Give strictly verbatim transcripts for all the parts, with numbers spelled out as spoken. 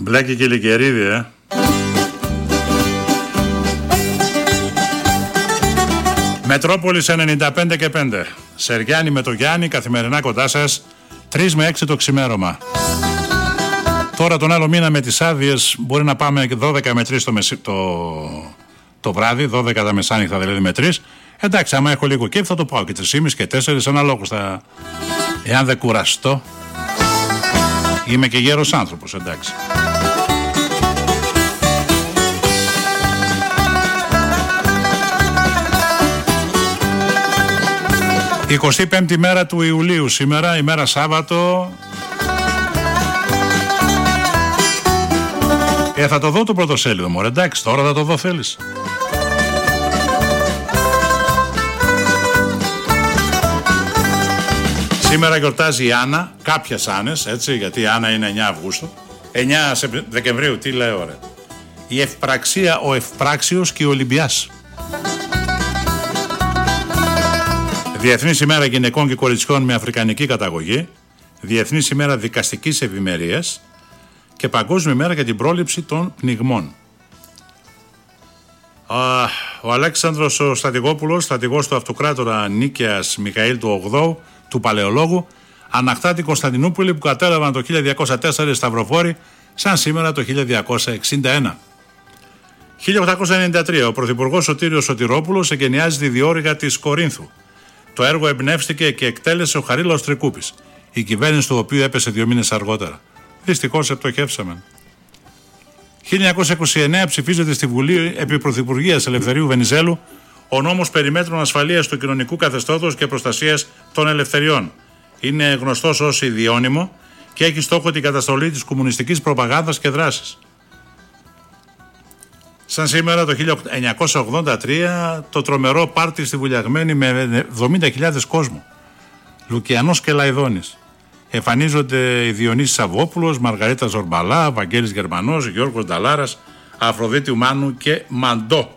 Μπλέκη και Λικερίδη, ε. Μετρόπολης ενενήντα πέντε και πέντε. Σεργιάννη με το Γιάννη, καθημερινά κοντά σας, τρεις με έξι το ξημέρωμα. Τώρα τον άλλο μήνα με τις άδειες μπορεί να πάμε δώδεκα με τρεις το, μεσή, το, το βράδυ, δώδεκα τα μεσάνυχτα δηλαδή με τρεις. Εντάξει, άμα έχω λίγο κέφι θα το πάω και τρεις και μισή και τέσσερις αναλόγως θα... Εάν δεν κουραστώ, είμαι και γέρος άνθρωπος, εντάξει. εικοστή πέμπτη μέρα του Ιουλίου σήμερα, ημέρα Σάββατο. Ε, θα το δω το πρωτοσέλιδο μου, εντάξει, τώρα θα το δω, θέλεις. Σήμερα γιορτάζει η Άννα, κάποιες Άννες, έτσι, γιατί η Άννα είναι εννιά Αυγούστου. εννιά Δεκεμβρίου, τι λέω ρε. Η Ευπραξία, ο Ευπράξιος και ο Ολυμπιάς. Διεθνής ημέρα γυναικών και κοριτσιών με αφρικανική καταγωγή. Διεθνής ημέρα δικαστικής ευημερίας. Και παγκόσμια ημέρα για την πρόληψη των πνιγμών. Α, ο Αλέξανδρος ο Στρατηγόπουλος, στρατηγός του αυτοκράτορα Νίκαιας Μιχαήλ του ογδόου, του Παλαιολόγου, ανακτά την Κωνσταντινούπολη που κατέλαβαν το χίλια διακόσια τέσσερα οι Σταυροφόροι, σαν σήμερα το χίλια διακόσια εξήντα ένα. χίλια οκτακόσια ενενήντα τρία ο Πρωθυπουργός Σωτήριος Σωτηρόπουλος εγκαινιάζει τη διόρυγα της Κορίνθου. Το έργο εμπνεύστηκε και εκτέλεσε ο Χαρίλαος Τρικούπης, η κυβέρνηση του οποίου έπεσε δύο μήνες αργότερα. Δυστυχώς επτοχεύσαμε. χίλια εννιακόσια είκοσι εννέα ψηφίζεται στη Βουλή επί Πρωθυπουργίας Ελευθερίου Βενιζέλου ο νόμος περί μέτρων ασφαλείας του κοινωνικού καθεστώτος και προστασίας των ελευθεριών. Είναι γνωστός ως ιδιώνυμο και έχει στόχο την καταστολή της κομμουνιστικής προπαγάνδας και δράσης. Σαν σήμερα το χίλια εννιακόσια ογδόντα τρία το τρομερό πάρτι στη Βουλιαγμένη με εβδομήντα χιλιάδες κόσμο. Λουκιανός και Λαϊδόνης. Εμφανίζονται οι Διονύσης Σαββόπουλος, Μαργαρίτα Ζορμπαλά, Βαγγέλης Γερμανός, Γιώργος Νταλάρας, Αφροδίτη Ουμάνου και Μαντό.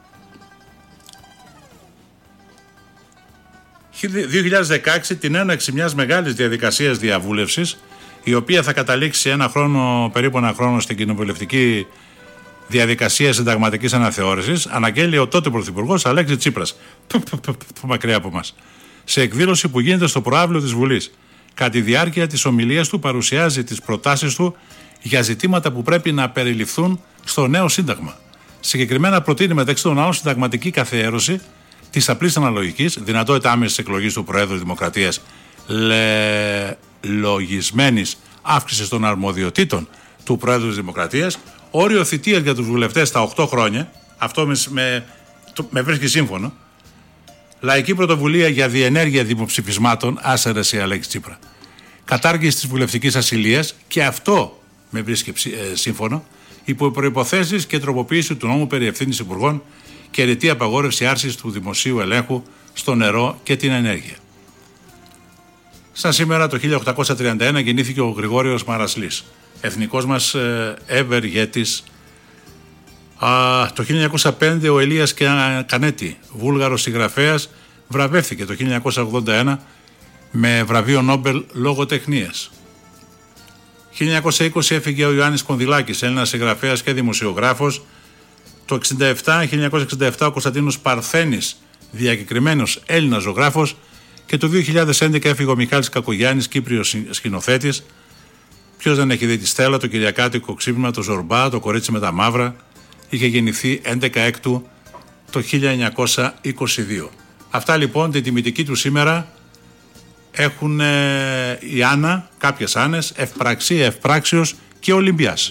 δύο χιλιάδες δεκαέξι την έναρξη μιας μεγάλης διαδικασίας διαβούλευσης, η οποία θα καταλήξει ένα χρόνο, περίπου ένα χρόνο στην κοινοβουλευτική διαδικασία συνταγματικής αναθεώρησης, αναγγέλει ο τότε Πρωθυπουργός Αλέξης Τσίπρας, που, που, που, που μακριά από μας, σε εκδήλωση που γίνεται στο προαύλιο της Βουλής. Κατά τη διάρκεια της ομιλίας του παρουσιάζει τις προτάσεις του για ζητήματα που πρέπει να περιληφθούν στο νέο Σύνταγμα. Συγκεκριμένα προτείνει μεταξύ των άλλων συνταγματική καθιέρωση της απλής αναλογικής, δυνατότητα άμεσης εκλογής του Προέδρου της Δημοκρατίας, λε... λογισμένης αύξησης των αρμοδιοτήτων του Προέδρου της Δημοκρατίας, όριο θητείας για τους βουλευτές στα οκτώ χρόνια, αυτό με, με, με βρίσκει σύμφωνο, λαϊκή πρωτοβουλία για διενέργεια δημοψηφισμάτων, άσερεση Αλέξη Τσίπρα, κατάργηση της βουλευτικής ασυλίας, και αυτό με βρίσκει ε, σύμφωνο, υπό προϋποθέσεις και τροποποίηση του νόμου περί ευθύνης υπουργών και ρητή απαγόρευση άρσης του δημοσίου ελέγχου στο νερό και την ενέργεια. Σαν σήμερα το χίλια οκτακόσια τριάντα ένα γεννήθηκε ο Γρηγόριος Μαρασλής, εθνικός μας ε, ευεργέτης. Α, το χίλια εννιακόσια πέντε ο Ελίας Κανέτη, βούλγαρος συγγραφέας, βραβεύθηκε το χίλια εννιακόσια ογδόντα ένα με βραβείο Νόμπελ λογοτεχνίας. χίλια εννιακόσια είκοσι έφυγε ο Ιωάννης Κονδυλάκης, Έλληνας συγγραφέας και δημοσιογράφος. Το εξήντα επτά, χίλια εννιακόσια εξήντα επτά ο Κωνσταντίνος Παρθένης, διακεκριμένος Έλληνας ζωγράφος, και το δύο χιλιάδες έντεκα έφυγε ο Μιχάλης Κακογιάννης, Κύπριος σκηνοθέτης. Ποιος δεν έχει δει τη Στέλλα, το Κυριακάτικο ξύπνημα, το Ζορμπά, το Κορίτσι με τα μαύρα. Είχε γεννηθεί έντεκα Έκτου το χίλια εννιακόσια είκοσι δύο. Αυτά λοιπόν την τιμητική του σήμερα έχουν ε, η Άννα, κάποιες Άννες, Ευπραξία, Ευπράξιος και Ολυμπιάς.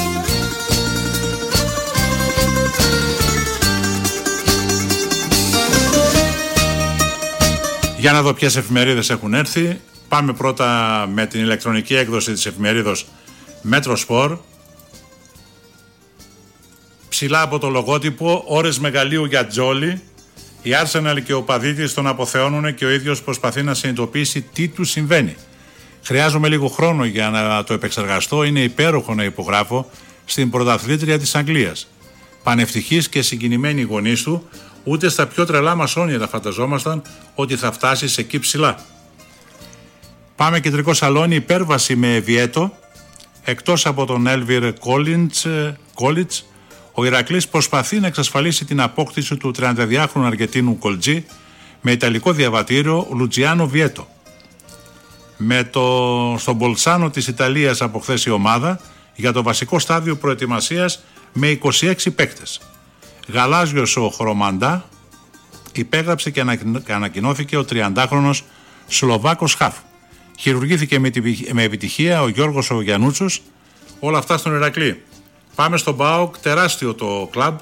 Για να δω ποιες εφημερίδες έχουν έρθει. Πάμε πρώτα με την ηλεκτρονική έκδοση της εφημερίδος Μέτροσπορ. Ψηλά από το λογότυπο, ώρες μεγαλείου για Τζόλι. Η Άρσεναλ και ο Παδίτης τον αποθεώνουν και ο ίδιος προσπαθεί να συνειδητοποιήσει τι του συμβαίνει. Χρειάζομαι λίγο χρόνο για να το επεξεργαστώ. Είναι υπέροχο να υπογράφω στην πρωταθλήτρια της Αγγλίας. Πανευτυχής και συγκινημένοι οι γονείς του, ούτε στα πιο τρελά μας όνειρα φανταζόμασταν ότι θα φτάσει σε εκεί ψηλά. Πάμε κεντρικό σαλόνι, υπέρβαση με Εβιέτο. Εκτός από τον Έλβιρ Κόλιτς, ο Ηρακλής προσπαθεί να εξασφαλίσει την απόκτηση του τριανταδυάχρονου Αργεντίνου Κολτζή με ιταλικό διαβατήριο Λουτζιάνο Βιέτο. Με το, στον Μπολτσάνο της Ιταλίας από χθες η ομάδα για το βασικό στάδιο προετοιμασίας με είκοσι έξι παίκτες. Γαλάζιος ο Χρωμαντά υπέγραψε και ανακοινώθηκε ο τριαντάχρονος Σλοβάκος χαφ. Χειρουργήθηκε με επιτυχία ο Γιώργος ο Γιαννούτσος. Όλα αυτά στον Ηρακλή. Πάμε στον ΠΑΟΚ, τεράστιο το κλαμπ.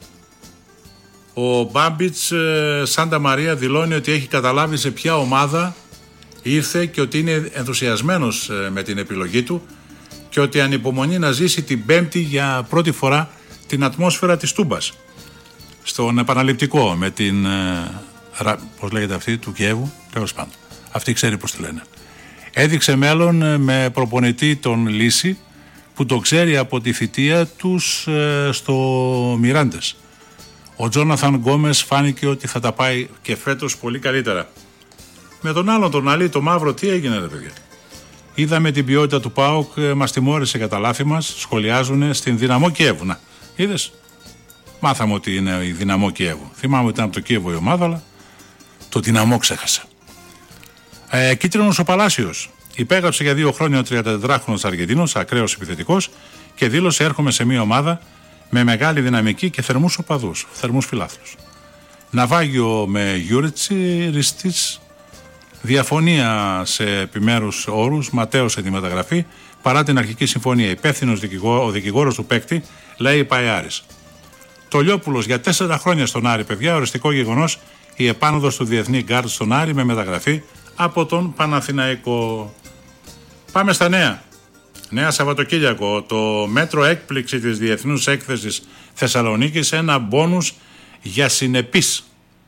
Ο Μπάμπιτς Σάντα Μαρία δηλώνει ότι έχει καταλάβει σε ποια ομάδα ήρθε και ότι είναι ενθουσιασμένος με την επιλογή του και ότι ανυπομονεί να ζήσει την Πέμπτη για πρώτη φορά την ατμόσφαιρα της Τούμπας. Στον επαναληπτικό με την, πώς λέγεται αυτή, του Κιέβου, τέλος πάντων. Αυτή ξέρει πώς τη λένε. Έδειξε μέλλον με προπονητή τον Λύση που το ξέρει από τη θητεία τους στο Μιράντες. Ο Τζόναθαν Γκόμες φάνηκε ότι θα τα πάει και φέτος πολύ καλύτερα. Με τον άλλον τον Αλή, το μαύρο, τι έγινε ρε παιδιά. Είδαμε την ποιότητα του ΠΑΟΚ, μας τιμώρησε για τα λάθη μας, σχολιάζουν στην Δυναμό Κιέβου. Να, είδες, μάθαμε ότι είναι η Δυναμό Κιέβου. Θυμάμαι ότι ήταν από το Κιέβο η ομάδα, αλλά το Δυναμό ξέχασα. Ε, Κίτρινος ο Παλάσιος. Υπέγραψε για δύο χρόνια ο τριαντατετράχρονος Αργεντίνος, ακραίος επιθετικός, και δήλωσε: έρχομαι σε μια ομάδα με μεγάλη δυναμική και θερμούς οπαδούς, θερμούς φιλάθλους. Ναυάγιο με Γιούρτσι, Ριστής. Διαφωνία σε επιμέρους όρους, ματέωσε τη μεταγραφή παρά την αρχική συμφωνία. Υπεύθυνος δικηγόρο, ο δικηγόρος του παίκτη λέει πάει Άρης. Το Λιόπουλος για τέσσερα χρόνια στον Άρη, παιδιά, οριστικό γεγονός η επάνωδος του διεθνή γκάρτ στον Άρη με μεταγραφή από τον Παναθηναϊκό. Πάμε στα νέα. Νέα Σαββατοκύριακο. Το μέτρο έκπληξη της Διεθνούς Έκθεσης Θεσσαλονίκης, ένα μπόνους για συνεπείς.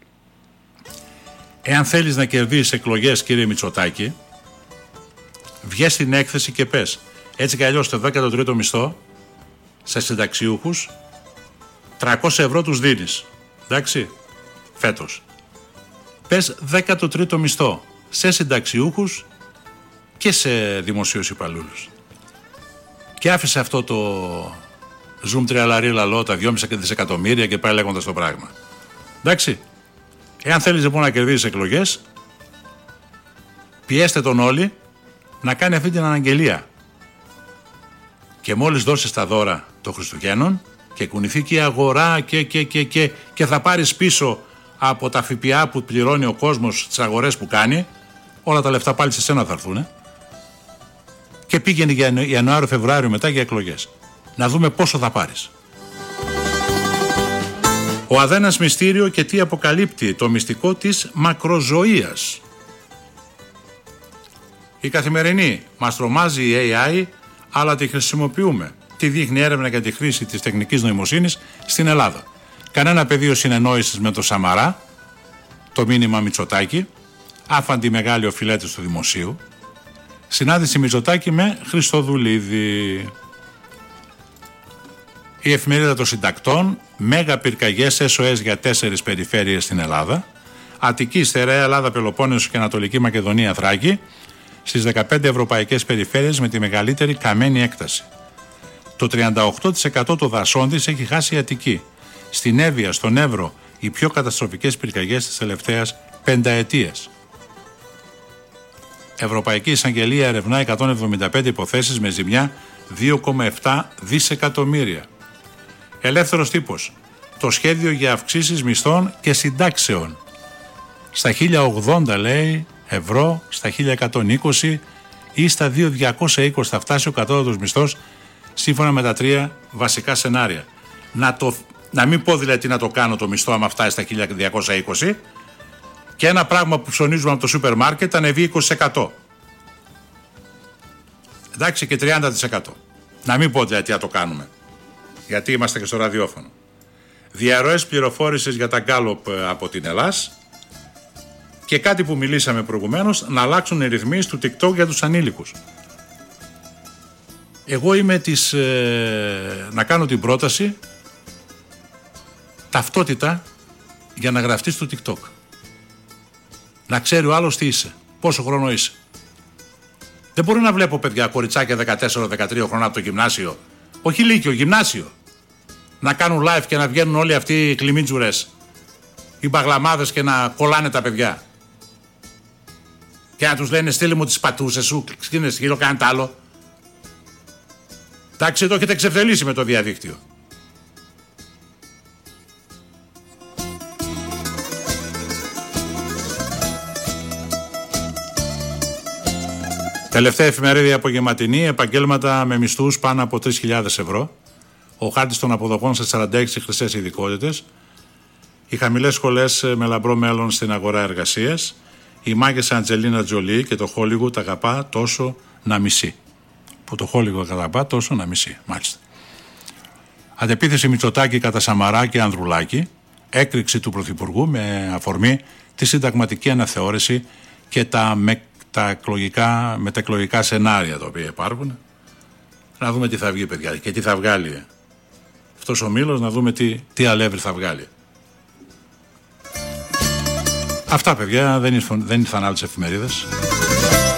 Εάν θέλεις να κερδίσεις εκλογές, κύριε Μητσοτάκη, βγες στην έκθεση και πες: έτσι κι αλλιώς το δέκατο τρίτο μισθό σε συνταξιούχους τριακόσια ευρώ τους δίνεις. Εντάξει, φέτος. Πες δέκατο τρίτο μισθό σε συνταξιούχους και σε δημοσίους υπαλλήλους. Και άφησε αυτό το ζουμ τριαλαρί λαλό, τα δυόμισι δισεκατομμύρια και πάει λέγοντας το πράγμα. Εντάξει. Εάν θέλεις λοιπόν να κερδίσεις εκλογές, πιέστε τον όλοι να κάνει αυτή την αναγγελία. Και μόλις δώσεις τα δώρα των Χριστουγέννων και κουνηθεί και η αγορά και, και, και, και, και θα πάρεις πίσω από τα ΦΠΑ που πληρώνει ο κόσμος τις αγορές που κάνει, όλα τα λεφτά πάλι σε σένα θα έρθουν. Και πήγαινε για Ιανουάριο-Φεβρουάριο μετά για εκλογές. Να δούμε πόσο θα πάρεις. Ο Αδένας μυστήριο και τι αποκαλύπτει το μυστικό της μακροζωίας. Η Καθημερινή μας τρομάζει η έι άι, αλλά τη χρησιμοποιούμε. Τι δείχνει έρευνα για τη χρήση της τεχνικής νοημοσύνης στην Ελλάδα. Κανένα πεδίο συνεννόησης με το Σαμαρά, το μήνυμα Μητσοτάκη, άφαντη μεγάλη οφειλέτης του δημοσίου. Συνάντηση Μητσοτάκη με Χριστοδουλίδη. Η Εφημερίδα των Συντακτών, μέγα πυρκαγιές ες ο ες για τέσσερις περιφέρειες στην Ελλάδα. Αττική, Στερεά, Ελλάδα, Πελοπόννησο και Ανατολική Μακεδονία, Θράκη, στις δεκαπέντε ευρωπαϊκές περιφέρειες με τη μεγαλύτερη καμένη έκταση. Το τριάντα οκτώ τοις εκατό των δασών της έχει χάσει η Αττική. Στην Εύβοια, στον Εύρο, οι πιο καταστροφικές πυρκαγιές της τελευταίας πενταετίας. Ευρωπαϊκή Εισαγγελία ερευνά εκατόν εβδομήντα πέντε υποθέσεις με ζημιά δύο κόμμα επτά δισεκατομμύρια. Ελεύθερος τύπος. Το σχέδιο για αυξήσεις μισθών και συντάξεων. Στα χίλια ογδόντα λέει ευρώ, στα χίλια εκατόν είκοσι ή στα δύο χιλιάδες διακόσια είκοσι θα φτάσει ο κατώτατος μισθός σύμφωνα με τα τρία βασικά σενάρια. Να, το, να μην πω δηλαδή να το κάνω το μισθό άμα φτάσει στα χίλια διακόσια είκοσι και ένα πράγμα που ψωνίζουμε από το σούπερ μάρκετ ανεβεί είκοσι τοις εκατό. Εντάξει, και τριάντα τοις εκατό. Να μην πω δηλαδή να το κάνουμε. Γιατί είμαστε και στο ραδιόφωνο. Διαρροές πληροφόρησης για τα γκάλοπ από την Ελλάς και κάτι που μιλήσαμε προηγουμένως, να αλλάξουν οι ρυθμίσεις του TikTok για τους ανήλικους. Εγώ είμαι της, ε, να κάνω την πρόταση ταυτότητα για να γραφτείς στο TikTok. Να ξέρει ο άλλος τι είσαι, πόσο χρόνο είσαι. Δεν μπορώ να βλέπω παιδιά, κοριτσάκια δεκατέσσερα δεκατρία χρόνια από το γυμνάσιο, όχι λύκειο, γυμνάσιο, να κάνουν live και να βγαίνουν όλοι αυτοί οι κλιμίτζουρες, οι μπαγλαμάδες και να κολλάνε τα παιδιά. Και να τους λένε στείλε μου τις πατούσες σου, σκύνε σκύλο, κάνε τ' άλλο. Εντάξει, το έχετε εξευτελίσει με το διαδίκτυο. Τελευταία εφημερίδα απογευματινή, επαγγέλματα με μισθούς πάνω από τρεις χιλιάδες ευρώ. Ο χάρτης των αποδοχών σε σαράντα έξι χρυσές ειδικότητες. Οι χαμηλές σχολές με λαμπρό μέλλον στην αγορά εργασίας. Η μάγισσα Αντζελίνα Τζολί και το Hollywood αγαπά τόσο να μισεί. Που το Hollywood αγαπά τόσο να μισεί, μάλιστα. Αντεπίθεση Μητσοτάκη κατά Σαμαρά και Ανδρουλάκη. Έκρηξη του Πρωθυπουργού με αφορμή τη συνταγματική αναθεώρηση και τα, με, τα εκλογικά, μεταεκλογικά σενάρια τα οποία υπάρχουν. Να δούμε τι θα βγει, παιδιά, και τι θα βγάλει αυτός ο Μήλος, να δούμε τι, τι αλεύρι θα βγάλει. Αυτά, παιδιά, δεν ήρθαν, δεν ήρθαν άλλες εφημερίδες.